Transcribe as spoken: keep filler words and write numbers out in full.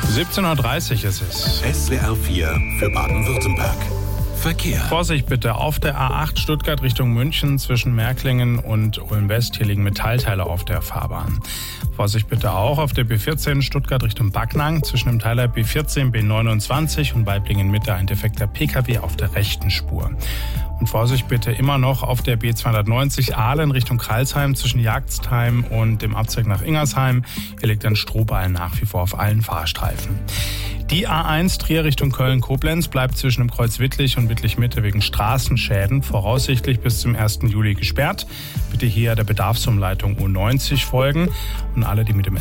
siebzehn Uhr dreißig ist es. S W R vier für Baden-Württemberg. Verkehr. Vorsicht bitte auf der A acht Stuttgart Richtung München zwischen Märklingen und Ulm-West. Hier liegen Metallteile auf der Fahrbahn. Vorsicht bitte auch auf der B vierzehn Stuttgart Richtung Backnang zwischen dem Teiler B vierzehn B neunundzwanzig und Weiblingen Mitte ein defekter P K W auf der rechten Spur. Und Vorsicht bitte immer noch auf der B zweihundertneunzig Ahlen Richtung Kralsheim zwischen Jagdstheim und dem Abzweig nach Ingersheim. Hier liegt ein Strohballen nach wie vor auf allen Fahrstreifen. Die A eins Trier Richtung Köln-Koblenz bleibt zwischen dem Kreuz Wittlich und Wittlich-Mitte wegen Straßenschäden voraussichtlich bis zum ersten Juli gesperrt. Bitte hier der Bedarfsumleitung U neunzig folgen und alle, die mit dem